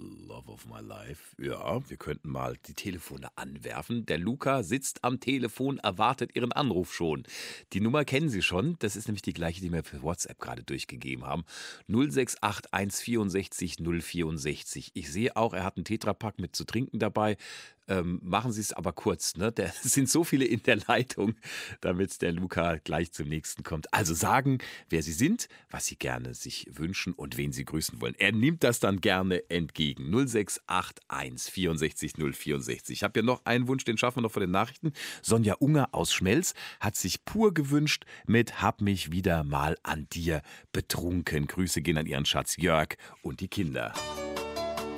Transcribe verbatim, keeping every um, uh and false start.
Love of my life. Ja, wir könnten mal die Telefone anwerfen. Der Luca sitzt am Telefon, erwartet Ihren Anruf schon. Die Nummer kennen Sie schon. Das ist nämlich die gleiche, die wir für WhatsApp gerade durchgegeben haben. null sechs acht eins vierundsechzig null vierundsechzig. Ich sehe auch, er hat einen Tetrapack mit zu trinken dabei. Ähm, machen Sie es aber kurz, ne? Da sind so viele in der Leitung, damit der Luca gleich zum nächsten kommt. Also sagen, wer Sie sind, was Sie gerne sich wünschen und wen Sie grüßen wollen. Er nimmt das dann gerne entgegen. null sechs acht eins vierundsechzig null vierundsechzig. Ich habe ja noch einen Wunsch, den schaffen wir noch vor den Nachrichten. Sonja Unger aus Schmelz hat sich pur gewünscht mit Hab mich wieder mal an dir betrunken. Grüße gehen an ihren Schatz Jörg und die Kinder.